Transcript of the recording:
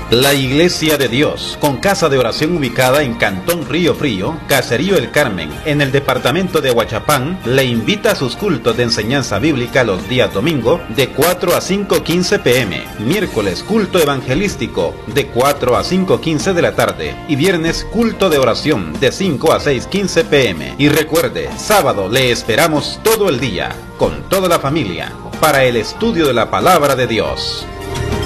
La Iglesia de Dios, con casa de oración ubicada en Cantón Río Frío, Caserío El Carmen, en el departamento de Huachapán, le invita a sus cultos de enseñanza bíblica los días domingo de 4 a 5:15 p.m, miércoles culto evangelístico de 4 a 5:15 de la tarde y viernes culto de oración de 5 a 6:15 p.m. Y recuerde, sábado le esperamos todo el día, con toda la familia, para el estudio de la Palabra de Dios.